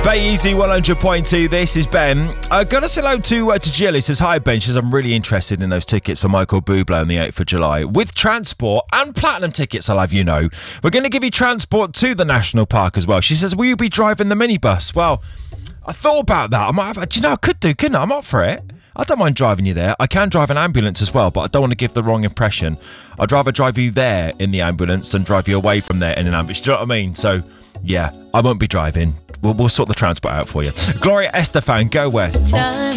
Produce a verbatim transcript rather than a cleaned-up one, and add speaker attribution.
Speaker 1: Bay Easy one hundred point two. This is Ben. Uh, gonna say hello to uh, to Jill. He says, hi Ben. She says, I'm really interested in those tickets for Michael Bublé on the eighth of July with transport and platinum tickets. I'll have you know. We're going to give you transport to the national park as well. She says, will you be driving the minibus? Well, I thought about that. I might have, do you know, I could do, couldn't I? I'm up for it. I don't mind driving you there. I can drive an ambulance as well, but I don't want to give the wrong impression. I'd rather drive you there in the ambulance than drive you away from there in an ambulance. Do you know what I mean? So, yeah, I won't be driving. We'll, we'll sort the transport out for you. Gloria Estefan, Go West.